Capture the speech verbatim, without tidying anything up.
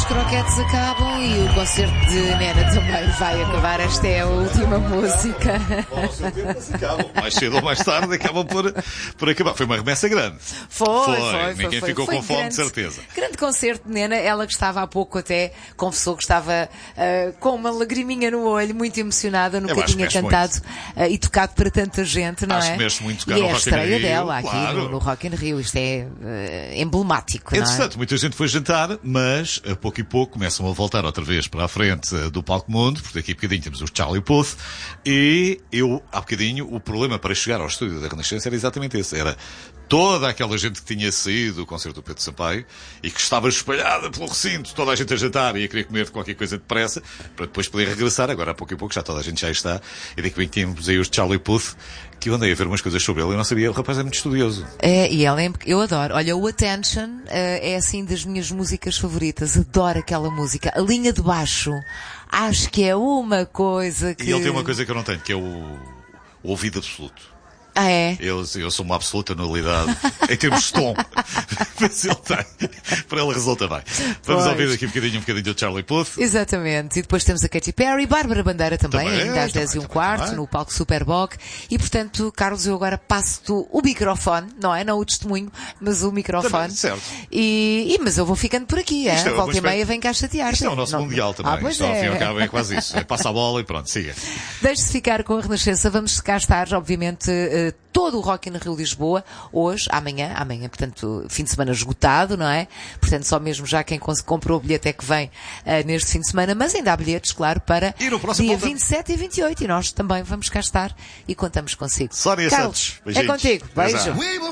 os croquetes acabam e o concerto de Nena também vai acabar. Esta é a última música. Com certeza acabam. Mais cedo ou mais tarde acabam por, por acabar. Foi uma remessa grande. Foi, foi, foi. Ninguém foi, ficou foi com fome, grande, de certeza. Grande concerto de Nena. Ela que estava há pouco até confessou que estava uh, com uma lagriminha no olho, muito emocionada. Nunca tinha cantado uh, e tocado para tanta gente, não acho é? que mexe muito tocar e no é a Rock in estreia Rio, dela aqui claro. no, no Rock in Rio. Isto é uh, emblemático, Entretanto, não é? muita gente foi jantar, mas a pouco e pouco começam a voltar outra vez para a frente uh, do Palco Mundo, porque daqui a bocadinho temos os Charlie Puth, e eu, há bocadinho, o problema para chegar ao estúdio da Renascença era exatamente esse. Era toda aquela gente que tinha saído do concerto do Pedro Sampaio e que estava espalhada pelo recinto, toda a gente a jantar e a querer comer qualquer coisa depressa, para depois poder regressar. Agora, a pouco e pouco, já toda a gente já está. E daqui a bem tínhamos aí os Charlie Puth, que eu andei a ver umas coisas sobre ele e não sabia. O rapaz é muito estudioso. É, e ela é, eu adoro. Olha, o Attention uh, é assim das minhas músicas favoritas. Adoro aquela música. A linha de baixo, acho que é uma coisa que... E ele tem uma coisa que eu não tenho, que é o, o ouvido absoluto. Ah, é? Eu, eu sou uma absoluta nulidade em termos de tom. Mas ele tem. Para ele resulta bem. Vamos Pois. ouvir aqui um bocadinho, um bocadinho do Charlie Puth. Exatamente. E depois temos a Katy Perry, Bárbara Bandeira também, Também, ainda às também, dez e um também, quarto, também. no palco Superboc. E portanto, Carlos, eu agora passo-te o microfone, não é? Não o testemunho, mas o microfone. Também, certo. E, e, mas eu vou ficando por aqui, é? Isto é uma Volta e espécie- meia vem cá chatear. Isto é o nosso Não- Mundial também. Ah, pois Isto, ao fim e ao é. cabo, é quase isso. É, passa a bola e pronto, siga. Deixe-se ficar com a Renascença. Vamos cá estar, obviamente, eh, todo o Rock in Rio Lisboa, hoje, amanhã, amanhã, portanto, fim de semana esgotado, não é? Portanto, só mesmo já quem cons- comprou o bilhete é que vem eh, neste fim de semana, mas ainda há bilhetes, claro, para E no próximo dia voltamos. vinte e sete e vinte e oito, e nós também vamos cá estar e contamos consigo. Sónia Carlos, Santos, é beijinhos. contigo. Até já. Beijo.